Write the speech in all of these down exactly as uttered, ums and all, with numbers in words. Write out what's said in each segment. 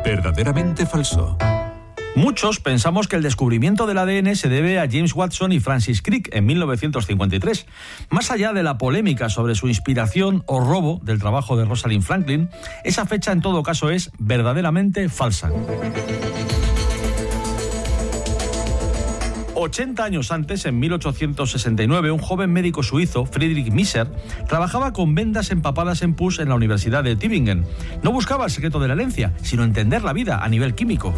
¿Verdaderamente falso? Muchos pensamos que el descubrimiento del A D N se debe a James Watson y Francis Crick en mil novecientos cincuenta y tres. Más allá de la polémica sobre su inspiración o robo del trabajo de Rosalind Franklin, esa fecha en todo caso es verdaderamente falsa. ochenta años antes, en mil ochocientos sesenta y nueve, un joven médico suizo, Friedrich Miser, trabajaba con vendas empapadas en pus en la Universidad de Tübingen. No buscaba el secreto de la herencia, sino entender la vida a nivel químico.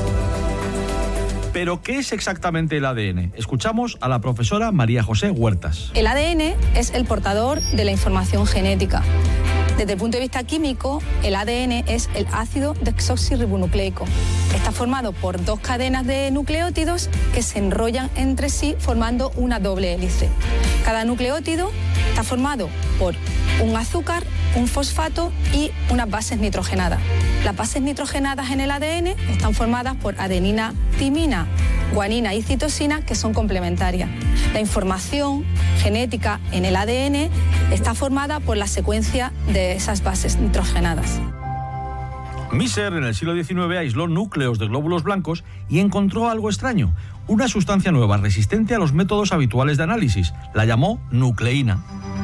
¿Pero qué es exactamente el A D N? Escuchamos a la profesora María José Huertas. El A D N es el portador de la información genética. Desde el punto de vista químico, el A D N es el ácido desoxirribonucleico. Está formado por dos cadenas de nucleótidos que se enrollan entre sí formando una doble hélice. Cada nucleótido está formado por un azúcar, un fosfato y unas bases nitrogenadas. Las bases nitrogenadas en el A D N están formadas por adenina, timina, guanina y citosina, que son complementarias. La información genética en el A D N está formada por la secuencia de esas bases nitrogenadas. Miser en el siglo diecinueve aisló núcleos de glóbulos blancos y encontró algo extraño, una sustancia nueva resistente a los métodos habituales de análisis. La llamó nucleína.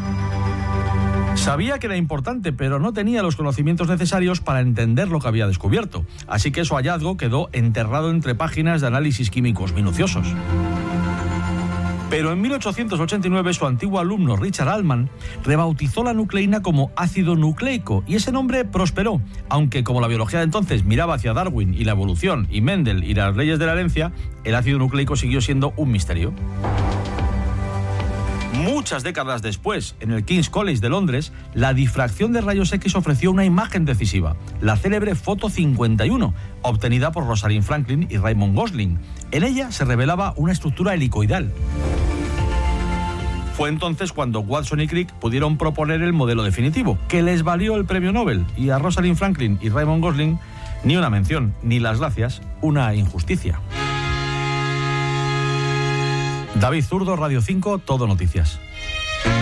Sabía que era importante, pero no tenía los conocimientos necesarios para entender lo que había descubierto, así que su hallazgo quedó enterrado entre páginas de análisis químicos minuciosos. Pero en mil ochocientos ochenta y nueve su antiguo alumno Richard Altman rebautizó la nucleína como ácido nucleico y ese nombre prosperó, aunque como la biología de entonces miraba hacia Darwin y la evolución y Mendel y las leyes de la herencia, el ácido nucleico siguió siendo un misterio. Muchas décadas después, en el King's College de Londres, la difracción de rayos X ofreció una imagen decisiva, la célebre foto cincuenta y uno, obtenida por Rosalind Franklin y Raymond Gosling. En ella se revelaba una estructura helicoidal. Fue entonces cuando Watson y Crick pudieron proponer el modelo definitivo, que les valió el premio Nobel, y a Rosalind Franklin y Raymond Gosling ni una mención, ni las gracias, una injusticia. David Zurdo, Radio cinco, Todo Noticias.